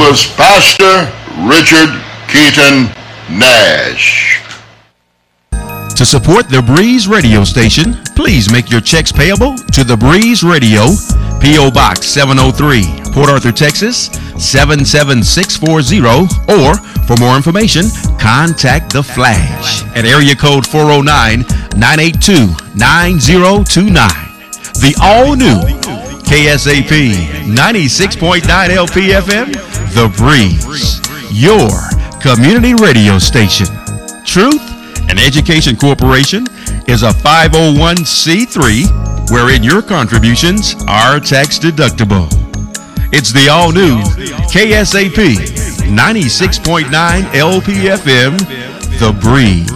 was Pastor Richard Keaton Nash. To support the Breeze radio station, please make your checks payable to the Breeze Radio, P.O. Box 703, Port Arthur, Texas 77640, or for more information, contact The Flash at area code 409-982-9029. The all-new KSAP 96.9 LPFM, The Breeze, your community radio station. Truth and Education Corporation is a 501c3 wherein your contributions are tax deductible. It's the all-new KSAP 96.9 LPFM, The Breeze.